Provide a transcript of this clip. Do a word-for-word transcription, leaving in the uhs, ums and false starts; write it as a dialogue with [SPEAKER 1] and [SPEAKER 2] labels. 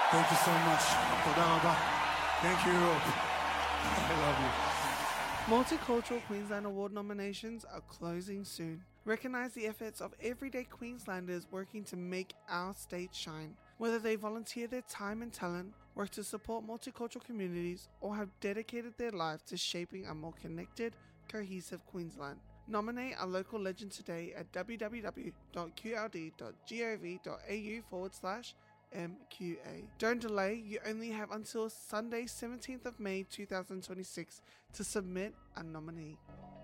[SPEAKER 1] Thank you so much. תודה רבה. Thank you. I love you.
[SPEAKER 2] Multicultural Queensland Award nominations are closing soon. Recognise the efforts of everyday Queenslanders working to make our state shine. Whether they volunteer their time and talent, work to support multicultural communities, or have dedicated their lives to shaping a more connected, cohesive Queensland. Nominate a local legend today at www.qld.gov.au forward slash MQA. Don't delay, you only have until Sunday seventeenth of May two thousand twenty-six to submit a nominee.